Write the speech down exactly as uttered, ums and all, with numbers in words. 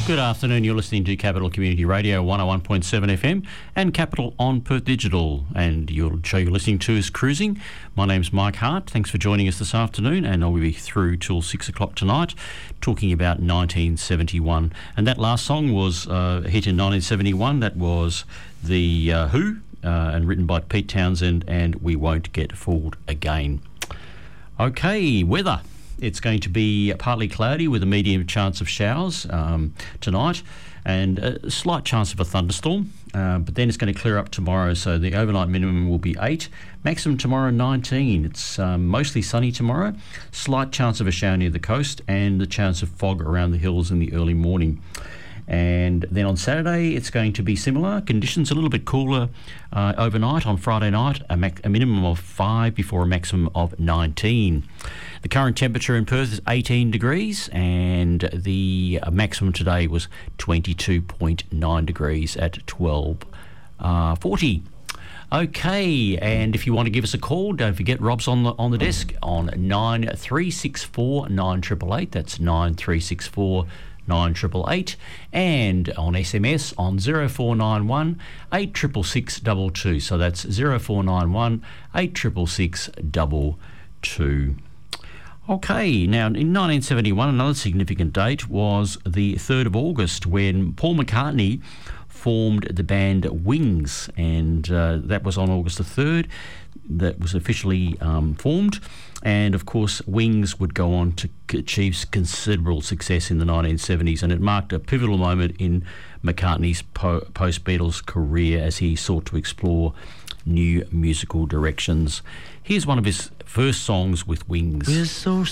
Good afternoon. You're listening to Capital Community Radio one oh one point seven F M and Capital on Perth Digital. And your show you're listening to is Cruising. My name's Mike Hart. Thanks for joining us this afternoon, and I'll be through till six o'clock tonight talking about nineteen seventy-one. And that last song was uh, a hit in nineteen seventy-one. That was The uh, Who, uh, and written by Pete Townsend, and We Won't Get Fooled Again. Okay, weather. It's going to be partly cloudy with a medium chance of showers um, tonight, and a slight chance of a thunderstorm, uh, but then it's going to clear up tomorrow, so the overnight minimum will be eight, maximum tomorrow nineteen. It's um, mostly sunny tomorrow, slight chance of a shower near the coast, and the chance of fog around the hills in the early morning. And then on Saturday, it's going to be similar conditions, a little bit cooler uh, overnight. On Friday night, a, mac- a minimum of five before a maximum of nineteen. The current temperature in Perth is eighteen degrees, and the maximum today was twenty-two point nine degrees at twelve forty. Okay, and if you want to give us a call, don't forget Rob's on the on the desk on nine three six four nine eight eight eight. That's nine three six four nine eight eight eight, and on S M S on zero four nine one eight six six two two. So that's zero four nine one eight six six two two. Okay, now in nineteen seventy-one, another significant date was the third of August, when Paul McCartney formed the band Wings, and uh, that was on August the third. That was officially um, formed, and of course Wings would go on to achieve considerable success in the nineteen seventies, and it marked a pivotal moment in McCartney's po- post-Beatles career as he sought to explore new musical directions. Here's one of his first songs with Wings. We're so